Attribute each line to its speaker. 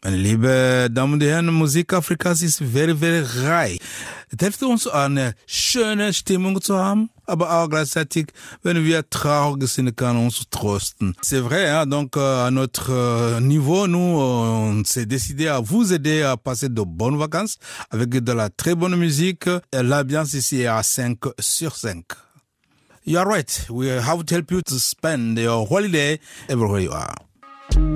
Speaker 1: Meine liebe Damen und Herren, Musik Afrikas ist very, very reich. Es hilft uns, eine schöne Stimmung zu haben, aber auch gleichzeitig, wenn wir traurig sind, kann uns trösten. C'est vrai, hein? Donc à notre niveau, nous, on s'est décidé à vous aider à passer de bonnes vacances avec de la très bonne musique. L'ambiance ici est à 5 sur 5. You are right. We have to help you to spend your holiday everywhere you are.